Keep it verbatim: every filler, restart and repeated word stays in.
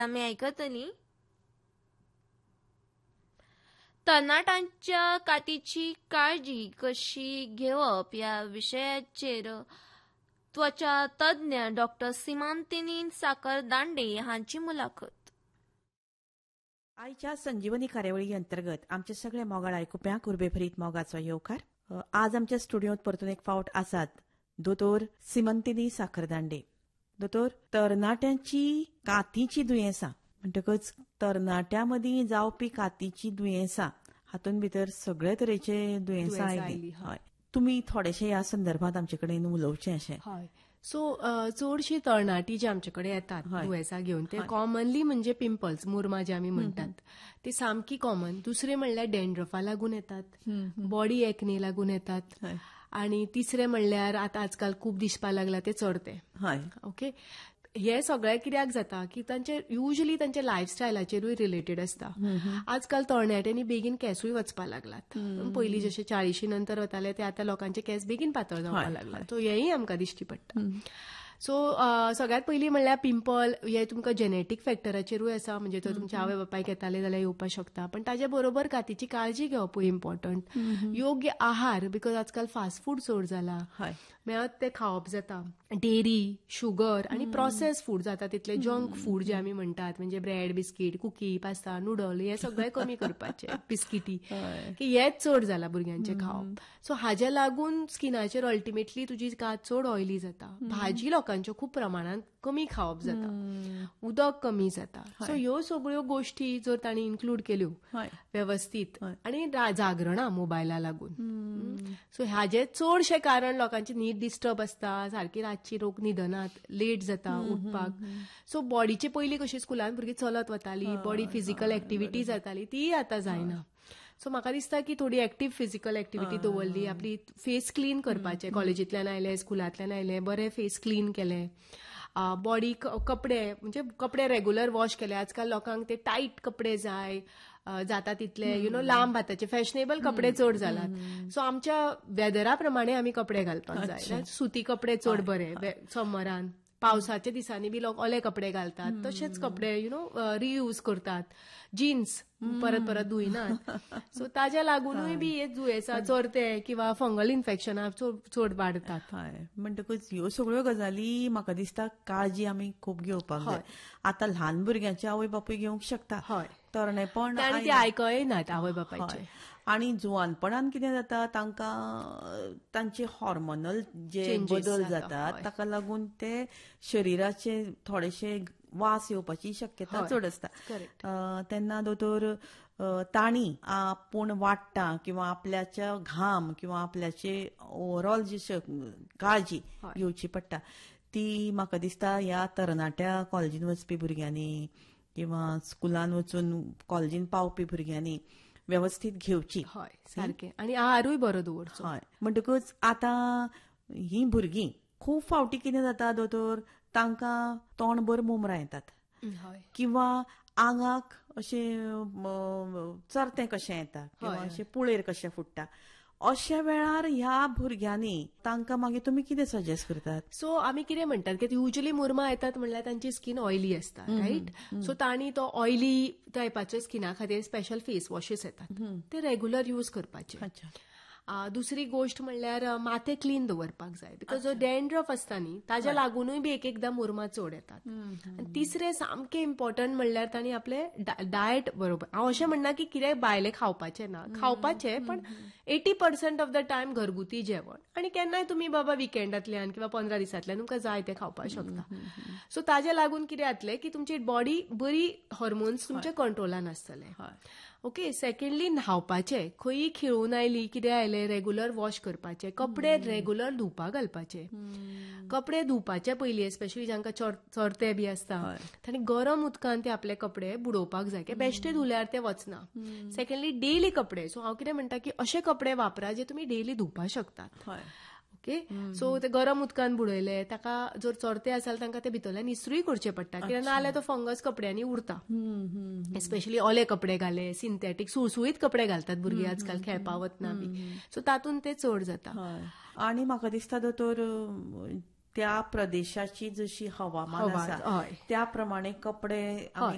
आम्ही ऐकतली तरणाट्यांच्या कातीची काळजी कशी घेवप या विशयाचेर त्वचा तज्ञ डॉक्टर सिमांतिनी साखरदांडे हांची मुलाखत. आयच्या संजीवनी कार्यावळी अंतर्गत आमचे सगळे मोगाळ आयकुप्यांक उर्बेभरीत मोगाचो येवकार. आज आमच्या स्टुडिओत परतून एक फावट आसात दोतोर सिमंतिनी साखरदांडे. दोतोर, तरणाट्यांची कातीची दुयेंसां म्हणटकच तरणाट्यां मदीं जावपी कातीची दुयेंसां हातून भितर सगळे तरेचे दुयेंसां आयली. हय, तुमी थोडेशे ह्या संदर्भात आमचे कडेन उलोवचें अशें. हय, सो चडशी तरणाटी जे आमचे कडेन येतात दुयेंसां घेवन ते कॉमनली म्हणजे पिंपल्स, मुर्मा जे आमी म्हणटात ते सामकी कॉमन. दुसरे म्हणल्यार डॅन्ड्रफा लागून येतात, बॉडी एक्ने लागून येतात, आणि तिसरे म्हणल्यार आतां आजकाल खूब दिसपाक लागला ते चरते. ओके, हे सगळे कित्याक जाता की तांचे युजली तांच्या लायफस्टायलाचेरूय रिलेटेड आसता. आजकाल तरणाट्यांनी बेगीन केसूय वचपाक लागलात. पयलीं जशे चाळीशी नंतर वताले ते आतां लोकांचे केस बेगीन पातळ जावपाक लागला. सो हेय आमकां दिश्टी पडटा. सो सगळ्यात पयलीं म्हणल्यार पिंपल हे तुमकां जेनेटीक फॅक्टराचेरूय आसा, म्हणजे तो तुमच्या आवय बापायक येताले जाल्यार येवपाक शकता. पण ताजे बरोबर कातीची काळजी घेवपूय इम्पॉर्टंट. योग्य आहार, बिकॉज आजकाल फास्ट फूड चड जाला, मेळत ते खावप जाता. डेरी, शुगर आणि प्रोसेस फूड जाता तितले जंक फूड जे आमी म्हणटात, म्हणजे bread, biscuit, cookie, pasta, noodle हे सगळे कमी करपाचे. बिस्किटी की हेच चड जाला भुरग्यांचे खावप. सो हाजे लागून स्किनाचेर अल्टिमेटली तुजी कात चड ऑयली जाता. भाजी लोकांच्यो खूब प्रमाणात कमी खावप जाता, उदक कमी जाता. सो ह्यो सगळ्यो गोष्टी जर तांणी इन्क्लूड केल्यो व्यवस्थीत, आणि जागरणां मोबायला लागून, सो हाजे चडशे कारण लोकांची न्हीद डिस्टर्ब आसता, सारकी रातची लोक न्हिदनात, लेट जाता उठपाक. सो बॉडीचे पयलीं कशी स्कुलान भुरगीं चलत वतालीं, बॉडी फिजिकल एक्टिव्हिटी जाताली, ती आतां जायना. सो म्हाका दिसता की थोडी एक्टीव फिजिकल एक्टिव्हिटी दवरली, आपली फेस क्लीन करपाचे, कॉलेजींतल्यान आयले, स्कुलांतल्यान आयले, बरे फेस क्लीन केले, बॉडी कपडे म्हणजे कपडे रेग्युलर वॉश केले. आजकाल लोकांक ते टायट कपडे जाय जाता तितले यु नो लांब हाताचे फॅशनेबल कपडे चड जालात. सो आमच्या वेदरा प्रमाणे आमी कपडे घालपाक जाय. सुती कपडे चड बरे समरान, पावसाच्या दिसांनी बी लोक ओले कपडे घालतात, तशेच कपडे यु नो रियूज करतात. जीन्स परत परत धुयनात. सो ताज्या लागूनय बी हे दुयेंसां चोरते किंवा फंगल इन्फेक्शनां चड वाडतात. म्हणटकूच ह्यो सगळ्यो गजाली म्हाका दिसता काळजी आमी खूब घेवपाक जाय. आतां ल्हान भुरग्यांचे आवय बापूय घेवंक शकता, तरणेपण ते आयकयनात आवय बापायचे. आणि जुवानपणान कितें जाता, तांकां तांचे हॉर्मोनल जे बदल जातात ताका लागून ते शरिराचे थोडेशे वास येवपाची शक्यता चड आसता. तेन्ना दोतोर तांणी आपूण वाडटा किंवा आपल्याच्या घाम किंवा आपल्याचे ओवरऑल जी काळजी घेवची पडटा ती म्हाका दिसता ह्या तरणाट्या कॉलेजीन वचपी भुरग्यांनी किंवा स्कुलान वचून कॉलेजीन पावपी भुरग्यांनी व्यवस्थित घेवची. हय, सारकें. आनी आहारूय बरो दवरचो. हय, म्हणटकूच आतां ही भुरगीं खूब फावटी कितें जाता दोतोर, तांकां तोंडभर मुमरां येतात किंवा आंगाक अशें चरतें कशें येता किंवा अशें पुळेर कशें फुट्टा. अशा वेळार ह्या भुरग्यांनी तांकां मागीर तुमी कितें सजेस्ट करतात? सो आमी कितें म्हणटात की युजली मुर्मा येतात म्हणल्यार तांची स्कीन ऑयली आसता, रायट. सो तांणी तो ऑयली टायपाच्या स्किना खातीर स्पेशल फेस वॉशीस येतात, ते रेग्युलर यूज करपाचे. दुसरी गोष्ट म्हणल्यार माथे क्लीन दवरपाक जाय, बिकॉज जो डॅन्ड्रफ आसता न्ही ताज्या लागूनय बी एक एकदां मुर्मा चड येतात. आनी तिसरें सामकें इम्पॉर्टंट म्हणल्यार तांणी आपले डायट बरोबर, हांव अशें म्हणना की कितें भायलें खावपाचें ना, खावपाचें, पण eighty per cent of the time घरगुती जेवण, आनी केन्नाय तुमी बाबा विकेंडांतल्यान किंवा पंदरा दिसांतल्यान तुमकां जाय तें खावपाक शकता. सो ताज्या लागून कितें जातलें की तुमची बॉडी बरी हॉर्मोन्स तुमच्या कंट्रोलान आसतले. ओके, सेकंडली न्हावपाचें, खंयी खेळून आयली, कितें आयलें, रेग्युलर वॉश करपाचे, कपडे रेग्युलर धुवपाक घालपाचे. कपडे धुवपाचे पयलीं, स्पेशली जांकां चरते बी आसता, तांणी गरम उदकान ते आपले कपडे बुडोवपाक जाय, की बेश्टे धुल्यार ते वचना. सेकंडली डेली कपडे, सो हांव कितें म्हणटा की अशे कपडे वापरा जे तुमी डेली धुवपाक शकतात. ओके, सो ते गरम उदकान बुडयले, ताका जर चरते आसाल तांकां ते भितरल्यान इस्त्रूय करचे पडटा, कित्याक नाजाल्यार तो फंगस कपड्यांनी उरता. स्पेशली ओले कपडे घाले, सिंथेटीक सुळसुळीत कपडे घालतात भुरगीं आजकाल खेळपा वतना बी, सो तातूंत ते चड जाता. आनी म्हाका दिसता दोतोर त्या प्रदेशाची जशी हवामान आसा त्या प्रमाणे कपडे